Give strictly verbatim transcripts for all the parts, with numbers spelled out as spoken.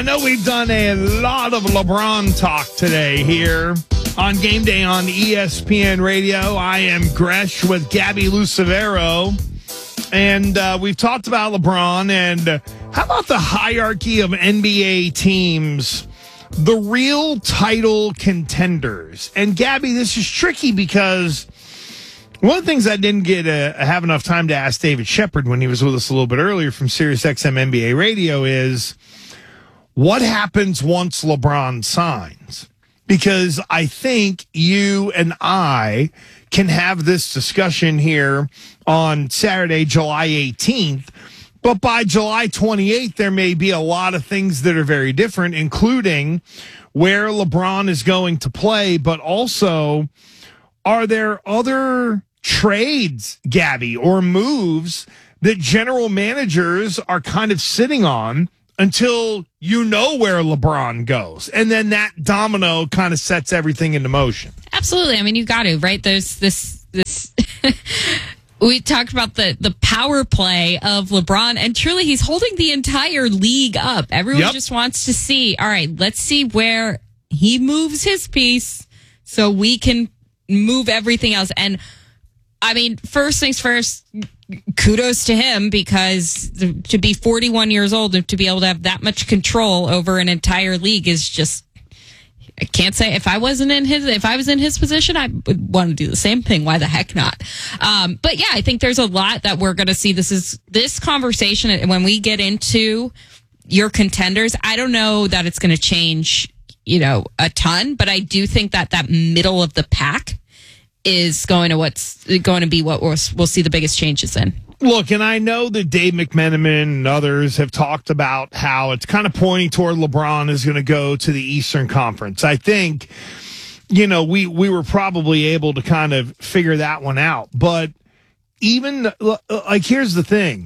I know we've done a lot of LeBron talk today here on Game Day on E S P N Radio. I am Gresh with Gabby Lucevero, and uh, we've talked about LeBron. And uh, how about the hierarchy of N B A teams, the real title contenders? And Gabby, this is tricky because one of the things I didn't get uh, have enough time to ask David Shepard when he was with us a little bit earlier from SiriusXM N B A Radio is, what happens once LeBron signs? Because I think you and I can have this discussion here on Saturday, July eighteenth. But by July twenty-eighth, there may be a lot of things that are very different, including where LeBron is going to play. But also, are there other trades, Gabby, or moves that general managers are kind of sitting on until you know where LeBron goes? And then that domino kind of sets everything into motion. Absolutely. I mean, you got to, right? There's this, this, we talked about the, the power play of LeBron, and truly he's holding the entire league up. Everyone yep. just wants to see, all right, let's see where he moves his piece so we can move everything else. And I mean, first things first, kudos to him, because to be forty-one years old and to be able to have that much control over an entire league is just, I can't say if I wasn't in his, if I was in his position, I would want to do the same thing. Why the heck not? Um, but yeah, I think there's a lot that we're going to see. This is this conversation when we get into your contenders. I don't know that it's going to change, you know, a ton, but I do think that that middle of the pack is going to what's going to be what we'll, we'll see the biggest changes in. Look, and I know that Dave McMenamin and others have talked about how it's kind of pointing toward LeBron is going to go to the Eastern Conference. I think, you know, we, we were probably able to kind of figure that one out. But even, like, here's the thing.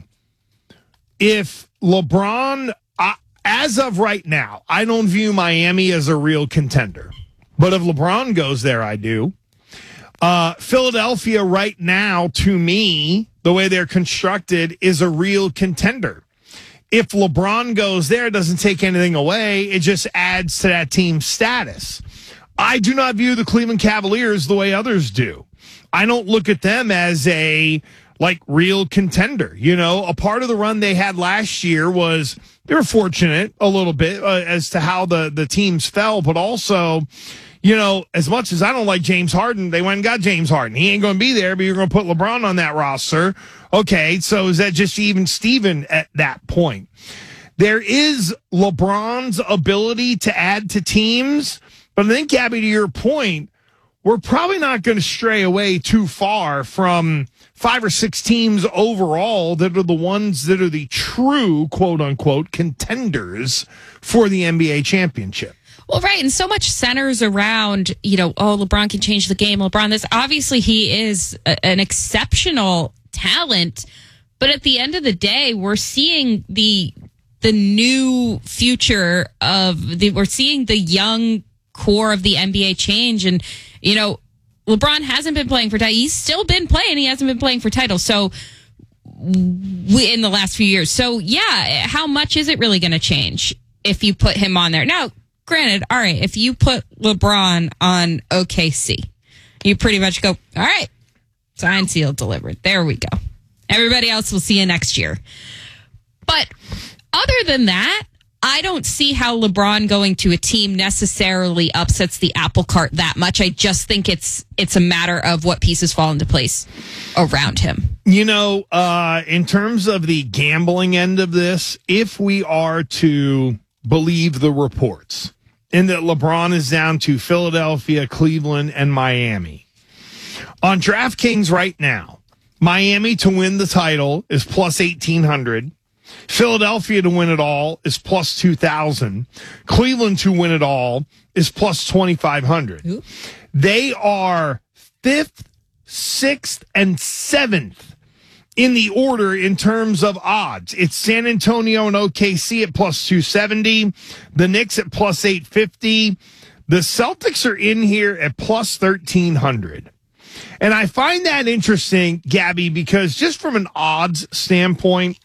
If LeBron, uh, as of right now, I don't view Miami as a real contender. But if LeBron goes there, I do. Uh, Philadelphia right now, to me, the way they're constructed, is a real contender. If LeBron goes there, it doesn't take anything away. It just adds to that team's status. I do not view the Cleveland Cavaliers the way others do. I don't look at them as a, like, real contender. You know, a part of the run they had last year was they were fortunate a little bit uh, as to how the, the teams fell, but also, you know, as much as I don't like James Harden, they went and got James Harden. He ain't going to be there, but you're going to put LeBron on that roster. Okay, so is that just even Steven at that point? There is LeBron's ability to add to teams, but I think, Gabby, to your point, we're probably not going to stray away too far from five or six teams overall that are the ones that are the true, quote-unquote, contenders for the N B A championship. Well, right, and so much centers around, you know, oh, LeBron can change the game. LeBron, this obviously he is a, an exceptional talent, but at the end of the day, we're seeing the the new future of the we're seeing the young core of the N B A change, and you know, LeBron hasn't been playing for titles. He's still been playing. He hasn't been playing for titles. So we, in the last few years, so yeah, how much is it really going to change if you put him on there now? Granted, all right, if you put LeBron on O K C, you pretty much go, all right, signed, sealed, delivered. There we go. Everybody else will see you next year. But other than that, I don't see how LeBron going to a team necessarily upsets the apple cart that much. I just think it's it's a matter of what pieces fall into place around him. You know, uh, in terms of the gambling end of this, if we are to believe the reports, in that LeBron is down to Philadelphia, Cleveland, and Miami. On DraftKings right now, Miami to win the title is plus eighteen hundred. Philadelphia to win it all is plus two thousand. Cleveland to win it all is plus twenty-five hundred. Ooh. They are fifth, sixth, and seventh in the order in terms of odds. It's San Antonio and O K C at plus two seventy. The Knicks at plus eight fifty. The Celtics are in here at plus thirteen hundred. And I find that interesting, Gabby, because just from an odds standpoint,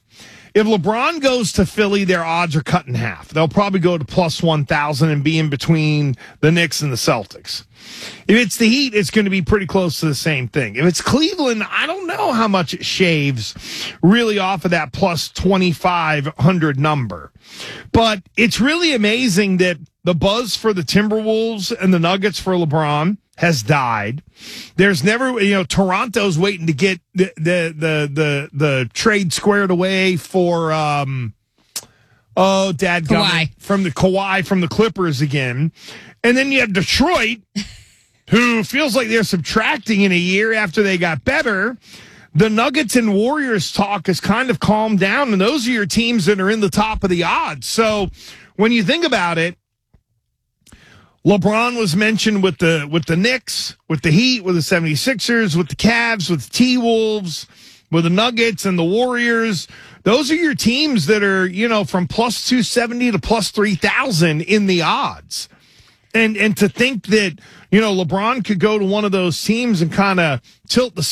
If LeBron goes to Philly, their odds are cut in half. They'll probably go to plus one thousand and be in between the Knicks and the Celtics. If it's the Heat, it's going to be pretty close to the same thing. If it's Cleveland, I don't know how much it shaves really off of that plus twenty-five hundred number. But it's really amazing that the buzz for the Timberwolves and the Nuggets for LeBron has died. There's never, you know, Toronto's waiting to get the the the the, the trade squared away for um oh dad from the Kawhi from the Clippers again. And then you have Detroit, who feels like they're subtracting in a year after they got better. The Nuggets and Warriors talk has kind of calmed down, and those are your teams that are in the top of the odds. So when you think about it, LeBron was mentioned with the with the Knicks, with the Heat, with the seventy-sixers, with the Cavs, with the T-Wolves, with the Nuggets and the Warriors. Those are your teams that are, you know, from plus two seventy to plus three thousand in the odds. And and to think that, you know, LeBron could go to one of those teams and kind of tilt the